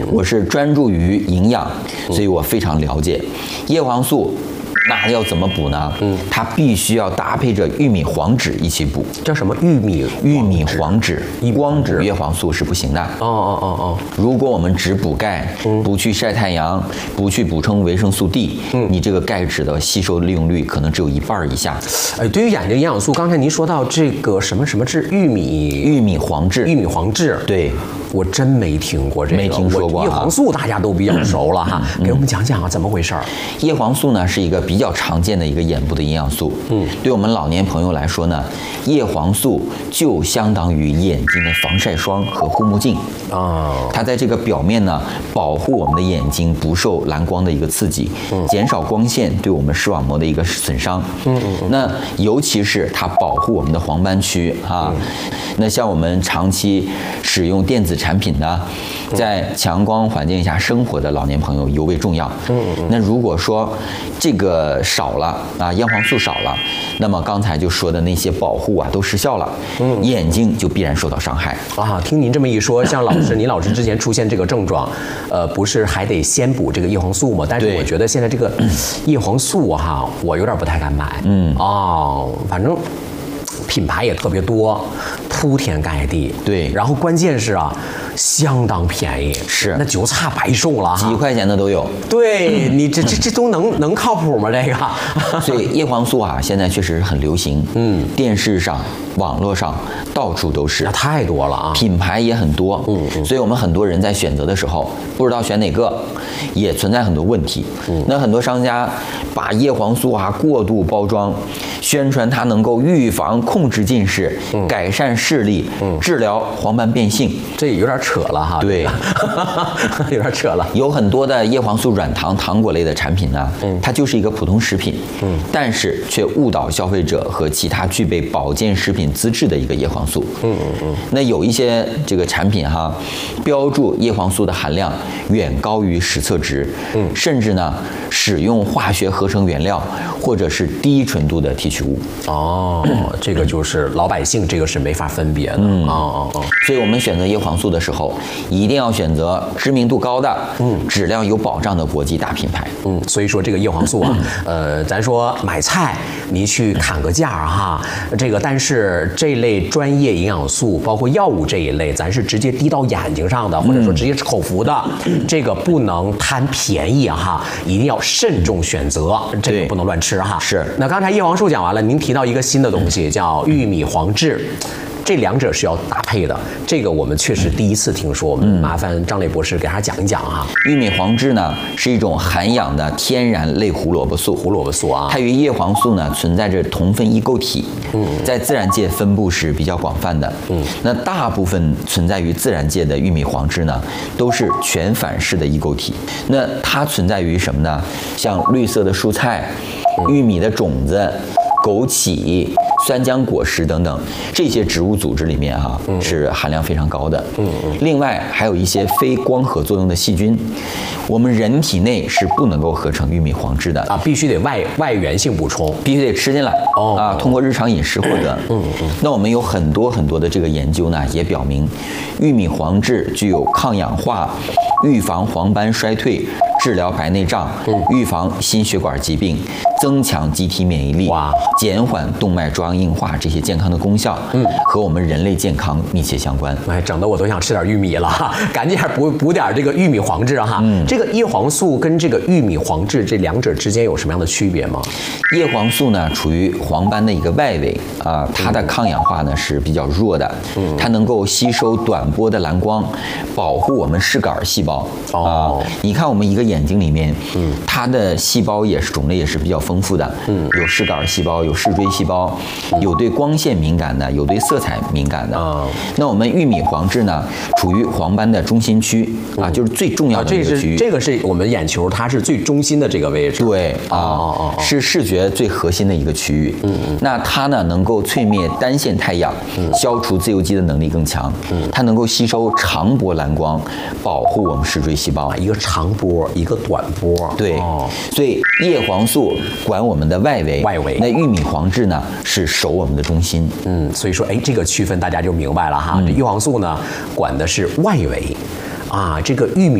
我是专注于营养，所以我非常了解叶黄素。那要怎么补呢？它必须要搭配着玉米黄脂一起补。 叫什么玉米黄脂？光补叶黄素是不行的。如果我们只补钙，不去晒太阳，不去补充维生素 D，你这个钙质的吸收利用率可能只有1半以下。 对于眼睛营养素，刚才您说到这个什么质玉米黄质，对。我真没听过这个， 没听说过。 叶黄素大家都比较熟了哈，给我们讲讲啊，怎么回事？ 叶黄素呢是一个比较常见的一个眼部的营养素。对我们老年朋友来说呢，叶黄素就相当于眼睛的防晒霜和护目镜啊。它在这个表面呢，保护我们的眼睛不受蓝光的一个刺激，减少光线对我们视网膜的一个损伤。那尤其是它保护我们的黄斑区啊。那像我们长期使用电子产品呢，在强光环境下生活的老年朋友尤为重要。那如果说这个少了啊，叶黄素少了，那么刚才就说的那些保护啊都失效了，眼睛就必然受到伤害啊。听您这么一说，像您老师之前出现这个症状，不是还得先补这个叶黄素吗？但是我觉得现在这个叶黄素哈，我有点不太敢买。反正品牌也特别多，铺天盖地。对，然后关键是啊，相当便宜，是那就差白送了哈， 几块钱的都有。 对你这都能靠谱吗？这个， 所以叶黄素啊，现在确实很流行。电视上、网络上到处都是， 太多了啊， 品牌也很多。所以我们很多人在选择的时候不知道选哪个，也存在很多问题。那很多商家把叶黄素啊过度包装，宣传它能够预防、控制近视、改善视力、治疗黄斑变性， 这有点扯了哈。 对， 有点扯了。 有很多的叶黄素软糖、糖果类的产品呢，它就是一个普通食品，但是却误导消费者和其他具备保健食品资质的一个叶黄素。那有一些这个产品哈，标注叶黄素的含量远高于实测值，甚至呢使用化学合成原料或者是低纯度的提取物。 这个就是老百姓这个是没法分别的。 所以我们选择叶黄素的时候，一定要选择知名度高的、质量有保障的国际大品牌。 所以说这个叶黄素啊，咱说买菜你去砍个价哈，这个但是这类专业营养素，包括药物这一类，咱是直接滴到眼睛上的，或者说直接口服的，这个不能贪便宜哈，一定要慎重选择，这个不能乱吃哈。 是。 那刚才叶黄素讲完了，您提到一个新的东西叫玉米黄质。这两者是要搭配的，这个我们确实第一次听说，我们麻烦张磊博士给大家讲一讲哈。 玉米黄质呢是一种含氧的天然类胡萝卜素啊，它与叶黄素呢存在着同分异构体，在自然界分布是比较广泛的。那大部分存在于自然界的玉米黄质呢，都是全反式的异构体。那它存在于什么呢？像绿色的蔬菜、玉米的种子、枸杞、酸浆果实等等这些植物组织里面哈，是含量非常高的。另外还有一些非光合作用的细菌，我们人体内是不能够合成玉米黄质的啊，必须得外源性补充， 必须得吃进来啊，通过日常饮食获得。那我们有很多的这个研究呢，也表明玉米黄质具有抗氧化、预防黄斑衰退、治疗白内障、预防心血管疾病、增强机体免疫力、减缓动脉粥样硬化这些健康的功效，和我们人类健康密切相关。 整得我都想吃点玉米了，赶紧补点这个玉米黄质哈。这个叶黄素跟这个玉米黄质这两者之间有什么样的区别吗？ 叶黄素呢，处于黄斑的一个外围啊，它的抗氧化呢是比较弱的，它能够吸收短波的蓝光，保护我们视杆细胞啊。你看我们一个眼睛里面，它的细胞也是种类也是比较丰富的，有视杆细胞，有视锥细胞，有对光线敏感的，有对色彩敏感的。那我们玉米黄质呢，处于黄斑的中心区啊，就是最重要的一个区域。 这个是我们眼球它是最中心的这个位置。 对啊，是视觉最核心的一个区域。那它呢能够淬灭单线太阳，消除自由基的能力更强。它能够吸收长波蓝光，保护我们视锥细胞。 一个长波，一个短波。 对，所以叶黄素管我们的外围，那玉米黄质呢是守我们的中心。 所以说，这个区分大家就明白了哈。这叶黄素呢管的是外围，啊，这个玉米。